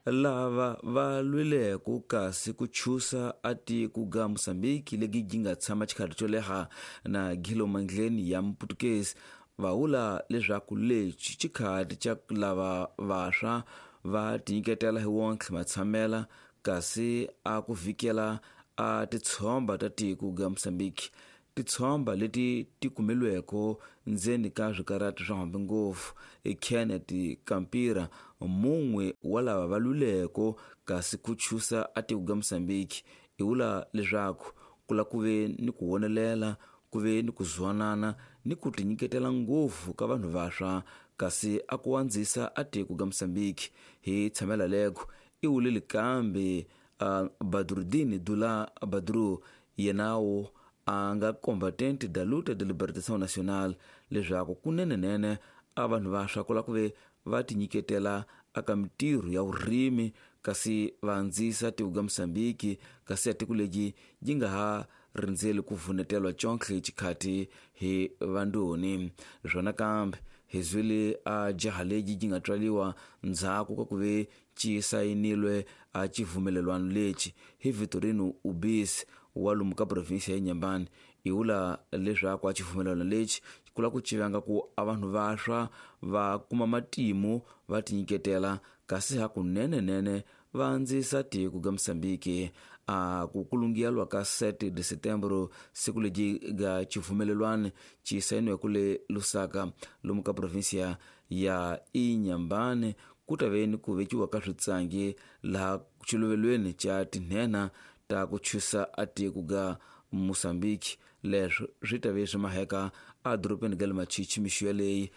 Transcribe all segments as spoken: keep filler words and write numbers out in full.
lava va lwileko kasi ku chusa atiko ga Mosambiki legi gi nga tshama xikarhi xo leha na gilomandleni ya Mputukezi va vula leswaku lexi xikhati xa lava vaswa va tinyiketela hi wontlhe matshamela kasi a ku vhikela a titshomba ta tiko ga Mosambiki. Titshomba leti ti kumeliweko ndzeni ka swikarati swa hambi ngopfu Kenneth Kampira, mumwe wa lava va lwileko kasi ku chusa atiko ga Mosambiki, i vula leswaku ku la ku ve ni ku wonelela, ku ve ni ku zwanana ni ku tinyiketela ngopfu ka vanhu vaswa kasi a ku wandzisa atiko ga Mosambiki. Hi tshamela leko i vulile kambe uh, Badruddin Dula Badru yenawo a nga combatente da luta de libertação nacional leswaku kunenenene a vanhu vaswa ku la ku ve va tinyiketela aka mitirho ya vurimi kasi va andzisa tiko ga Mosambiki kasi atiko legi gi nga ha rindzeli ku vunetelwa chonhle xikhati hi vanduni. Zwona kambe hi zwile a jaha legi gi nga twaliwa ndzhaku ka ku ve ci sayinilwe a civumelelwano lexi hi Vitorino Ubisi wa lomu ka provinsi ya Inhambane. I vula leswaku a civumelelwano lexi ku la ku civanga ku a vanhu vaswa va kuma matimu va tinyiketela kasi hakunenenene va andzisa tiko ga Mosambiki. A ku kulungiyalwa ka sete de setembro siku legi ga civumelelwano ci sayiniwe kule Lusaka lomu ka provinsia ya Inhambane ku ta veni ku vekiwa ka switsangi laha cilovelweni ca tinhena ta ku chusa atiko ga Mosambiki. Leswo swi ta ve swi maheka a doropeni ga le Machichi mixo yaleyi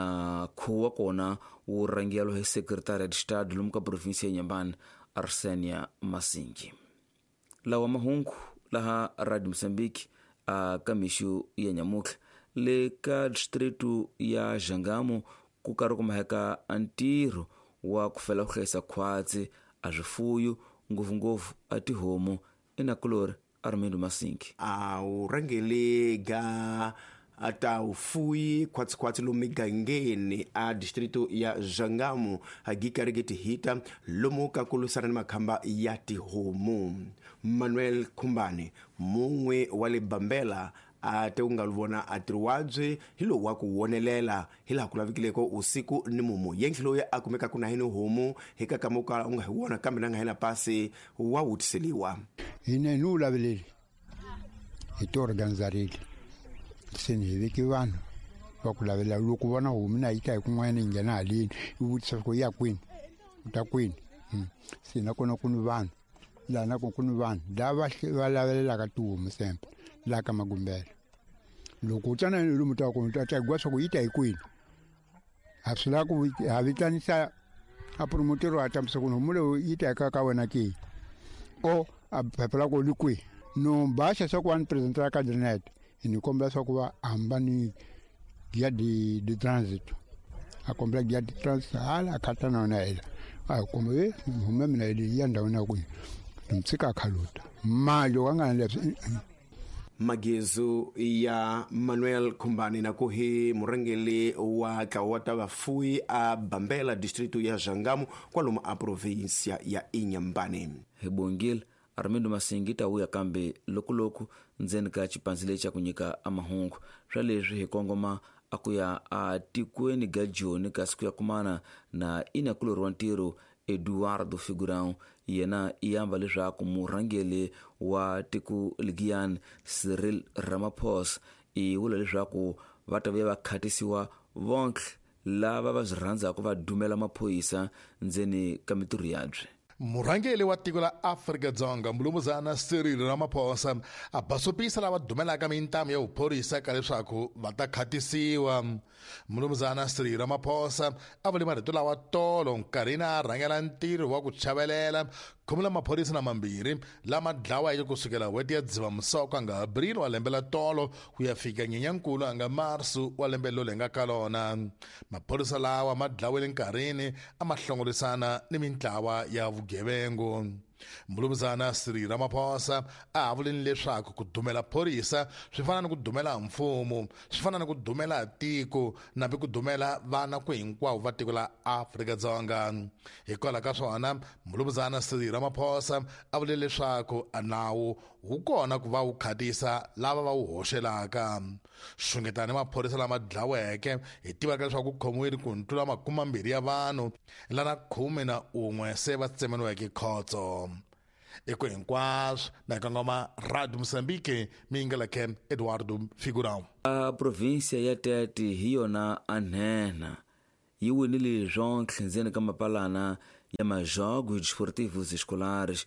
na khuwa kona wu rhangeriwa hi secretary de Estado lomu ka provinsi ya Inhambane Arsenia Masingi. Lawa mahungu laha Radio Mosambiki a ka mixo ya nyamutlha le ka distritu ya Jangamo ku karhi ku maheka antirho wa ku fela ku hlayisa khwatsi a swifuyo ngopfungopfu a tihomu eNakulori Armando Masingi. A u rhangele ga ata ufuyi khwatsikhwatsi lomu migangeni a distritu ya Jangamo hagikarigeti hita lomu ka kulusana ni makhamba ya tihomu. Manuel Kumbane, mumwe wa le Bambela, a te unga luvona atriwadzwe hilo wa ku wonelela hila kulavikileko usiku ni mumu yenkhilo ya akumeka kuna hino homu heka kamuka unga hiwona kambe nanga hina pasi wa utiseliwa ine nula vileli ito organizarili sini hiviki vanu wakulavela luku vona homu na ita ikumwene njana alini iwutisa ko ya kwini utakwini hmm. Sina kono kunu vanu lana kunu vanu dava valavelela ka tuhomu sempe laka magumbela loko tsana ni lumu ta ko ta gwasa ko ita ikwini hafsula ko havitani sa apromotero atamsa ko mule ita ka ka wana ki o apepela ko likwi no basha sa ko an presentera ka internet ini komba sa ko ambani ya di di transit a komba ya di transit ala katana na ila a kombe mumeme na ile yanda una ko mtsika khaluta mali wanga le magezo ya Manuel Kumbane na kuhi murangeli wa kawata wafui a Bambela distritu ya Jangamo kwa luma a provinsia ya Inhambane. Hebongil Armando Masingi ta uya kambe lokuloku ndzeni ka chipanzile cha kunyika amahungu swa leswi hi kongoma akuya a tikweni ga Joni kasi kuya kumana na inakulori wa ntiro Eduardo Figurão yena iyamba leswaku murhangeli wa tiku ligiyan Cyril Ramaphosa i vula leswaku va ta ve va khatisiwa vonke lava va swi rhandzaka va dumela maphoyisa ndzeni ka mitirho yabye. Murhangeli wa tiko la Afrika-Dzonga Mulumuzana Cyril Ramaphosa a basopisa lava dumelaka mintamu ya vuphorisa ka leswaku va ta khatisiwa. Mulumuzana Cyril Ramaphosa a vule marito lawa tolo nkarhi na rhangela ntirho wa ku chavelela khomela maphorisa na mambirhi lama dlaweke kusukela weti ya Dzivamisoko anga Abril wa lembe la tolo ku ya fika Nyenyankulu anga Marsu wa lembe lo lenga ka lona. Maphorisa lawa ma dlawele nkarhini a ma hlongorisana ni mintlawa ya vugevengu. Mulumzana Cyril Ramaphosa a vulini leswaku ku dumela phorisa swi fana ni ku dumela mfumo, swi fana ni ku dumela tiko, nambe ku dumela vana ku hinkwavo va tiko la Afrika-Dzonga. Hikwalaho ka swona Mulumzana Cyril Ramaphosa a vule leswaku a nawu wu kona ku va wu khatisa lava va wu hoxelaka. Xungetana maphorisa lama dlaweke hi tivaka leswaku ku khomiwile ku tlula makumembirhi ya vanhu lana khume na un'we se va tsemeniweke khotso. Eko hinkwaswo na kangoma Radio Mozambique mingeleke Eduardo Figurão. A província ya Tete hi yona anhena yi winile zontlhe ndzeni ka mapalana ya majogos desportivos escolares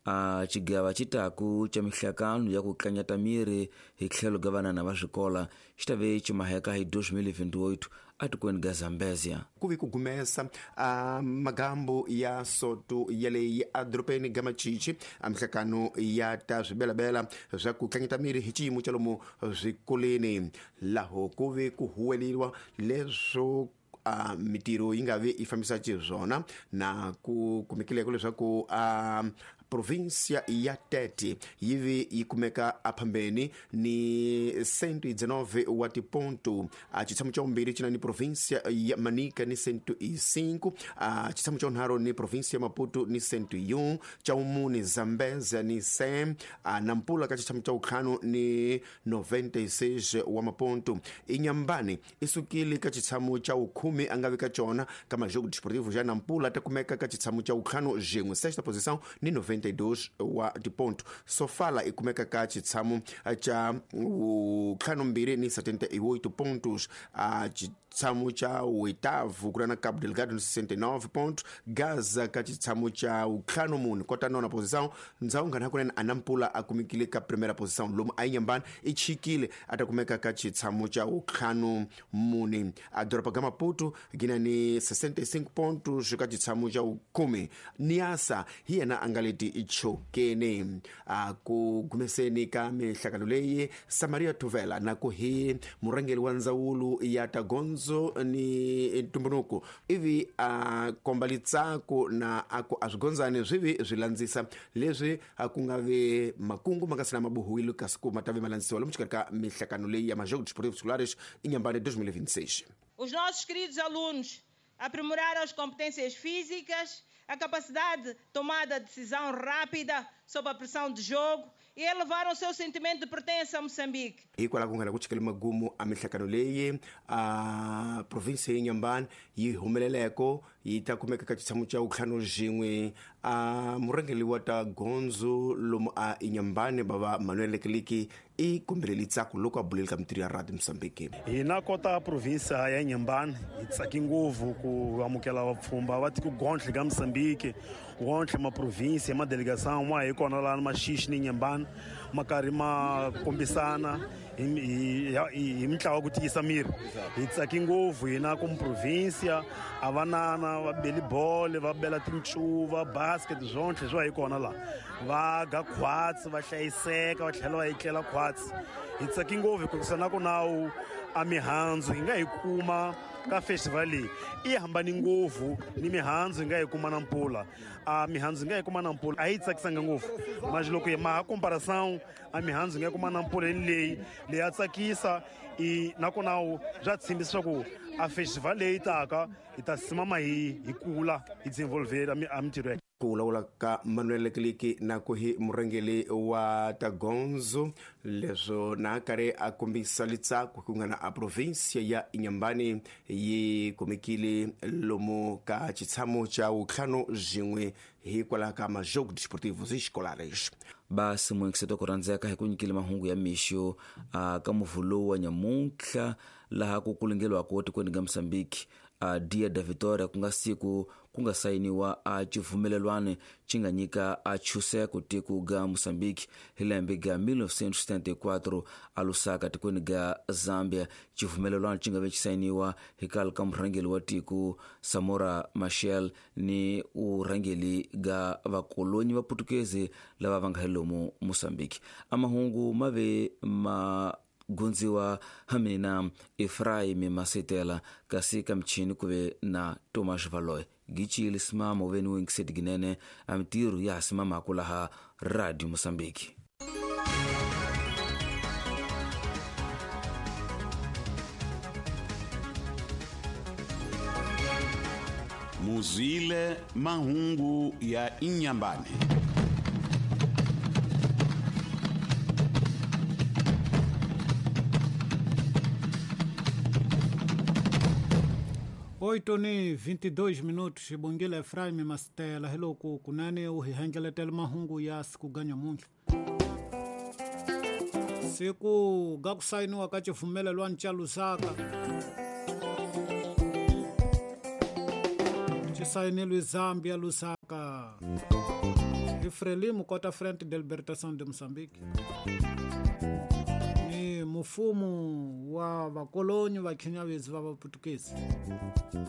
a cigava citaku ca mihlakano ya ku tlanyata miri hi tlhelo ka vanana va swikola xi ta ve ci maheka hi dois mil e vinte e oito atikweni ga Zambésia. Kuvi ku gumesa a magambo ya soto yaleyi a doropeni ga Machichi a mihlakano ya ta swibelabela swa ku tlanyeta miri hi ciyimo ca lomu swikoleni laho kuvi ku huweliwa leswo a uh, mitiro yi nga vi yi fambisa xizona na ku kumekileko leswaku a uh, provincia ya Tete yivi yi kumeka aphambeni ni cento e dezenove wa tiponto a chitsamu cha umbiri china ni provincia ya Manica ni cento e cinco a chitsamu cha unharo ni provincia ya Maputo ni cento e um cha umuni Zambésia ni cem a Nampula ka chitsamu cha ukhano ni noventa e seis wa maponto Inyambani isukile ka chitsamu cha ukhumi angavi ka chona kama jogo desportivo ja Nampula ta kumeka ka chitsamu cha ukhano jengwe sexta posição ni noventa e dois wa tiponto Sofala ikumeka ka chitsamu cha ukhano mbiri ni setenta e oito pontos a chitsamu cha oitavo kurana Cabo Delgado ni sessenta e nove pontos Gaza ka chitsamu cha ukhano muni kota nona posição ndzawunga na kunena Anampula akumikile ka primeira posição lomu Ainyambani ichikile atakumeka ka chitsamu cha ukhano muni a doropa ga Maputo gina ni sessenta e cinco pontos ka chitsamu cha ukumi Niasa hi yena angaleti ichokene a ku gumeseni ka mihlakano leyi Samaria Tuvela na ku hi murangeli wa ndzawulo ya tagonzo ni ntumbuluko ivi a kombalitsako na ako aswigonzani zwivi zwilandzisa leswi ku nga ve makungu makasina mabuhuwile kasi ku matave malandzisiwa lomu xikarhi ka mihlakano leyi ya majogos desportivos escolares Inhambane dois mil e vinte e seis. Os nossos queridos alunos aprimoraram as competências físicas, a capacidade de tomada de decisão rápida sob a pressão de jogo e elevaram o seu sentimento de pertença a Moçambique. Hikwalaho ku nga ku chikele magumu a mihlakano leyi a provinsia ya Inhambane yi humeleleko yi ta kumeka ka chitsamu cha ukhano jingwe a murangeli wa tagonzo lomu a Inhambane bava Manuel Lekeliki i kombeleli tsako loko a buleli ka mintirho ya Radio Mozambique. Hina kota provinsia ya Inhambane yi tsaki ngopfu ku amukela vapfhumba va tiko gontlhe ka Moçambique gontlhe maprovinsia ma delegação ma hi kona la Machichi ni Inhambane ma karhi ma kombisana hi mitlawa ku tiyisa miri hi tsaki ngopfu hina ku provinsia a vanana va beli bolo va bela tincuva basket zontlhe swa hi kona la va ga khwatsi va hlayiseka va tlhela va hi tlela khwatsi hi tsaki ngopfu ku sana ku nawu a mihandzu hi nga hi kuma ka festival leyi i hambani ngopfu ni mihandzu hi nga yi kuma na mpfula a mihandzu hi nga yi kuma na mpfula a yi tsakisanga ngopfu mas loko hi maha comparação a mihandzu hi nga yi kuma na mpfula ni leyi leyi ya tsakisa i na ku nawu bya tshembisa swaku a festival leyi taka hi ta simama hi hi kula hi desenvolver a mintirho ku vulavula ka Manuel Lekeliki na ku hi murangeli wa tagonzo leswo na karhi a kombisa litsako ku nga na a provinsia ya Inhambane yi kumekile lomu ka chitshamo cha ukhano jingwe hikwalaho ka majogos desportivos escolares. Basi muingiseto ku randzeka hi ku nyikile mahungu ya mixo a ka muvulo wa nyamuntlha laha ku kulengeliwaka tikweni ga Mozambique a dia da Vitória ku nga siku ku nga sayiniwa a civumelelwane ci nga nyika a chuseko tiku ga Moçambique hi lembe ga mil novecentos e setenta e quatro a Lusaka tikweni ga Zambia. Civumelelwane ci nga ve ci sayiniwa hi kala ka murhangeli wa tiku Samora Machel ni urhangeli ga vakolonyi va Portuguese lava va nga hi lomu Moçambique. A mahungu ma ve ma gundziwa hamina Efraim Masetela kasi ka mchini kuve na Thomas Valoy. gichile simama uveni wengiseti ginene amtiru ya simama kulaha Radio Mosambiki. Muzile mahungu ya Inhambane. oito ni vinte e dois minutos. Bongile Efraim Mastela hello ku kunani uhihengeletela mahungu ya siku ganya mungu siku gakusainiwa kachivumelelwa ncha Lusaka chisainilwe Zambia Lusaka Frelimo Cota Frente de Libertação de Moçambique ni mufumu wa vakolonyi va Kenyawezi va Vaputukezi